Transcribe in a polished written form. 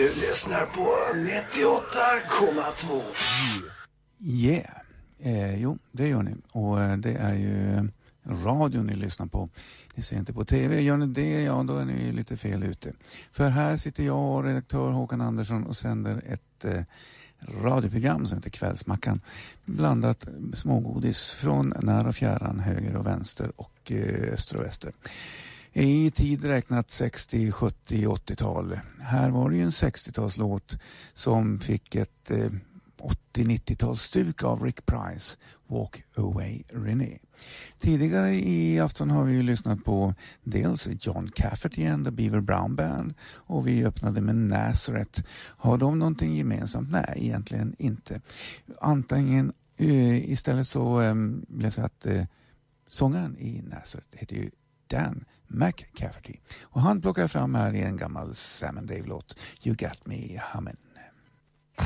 Du lyssnar på 98,2. Jo, det gör ni. Och det är ju radion ni lyssnar på. Ni ser inte på tv. Gör ni det, ja då är ni lite fel ute. För här sitter jag och redaktör Håkan Andersson och sänder ett radioprogram som heter Kvällsmackan. Blandat smågodis från nära och fjärran, höger och vänster och öster och väster. I tid räknat 60, 70, 80-tal. Här var det ju en 60-talslåt som fick ett 80-90-talsstuk av Rick Price, Walk Away Renee. Tidigare i afton har vi ju lyssnat på dels John Cafferty and the Beaver Brown Band och vi öppnade med Nazareth. Har de någonting gemensamt? Nej, egentligen inte. Antingen istället så vill jag säga att sångaren i Nazareth heter ju Dan McCafferty och han plockar fram här i en gammal Sam and Dave-låt You Got Me Hummin'.